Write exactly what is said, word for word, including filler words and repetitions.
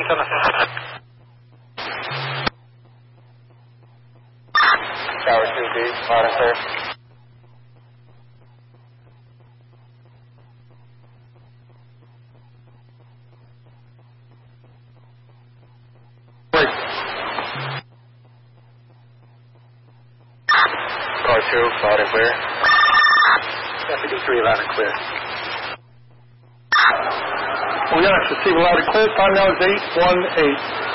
seven. Tower two B, loud and clear. Wait. Tower two, loud and clear. Deputy three, loud and clear. We got to see loud and clear. Time now is eight one eight.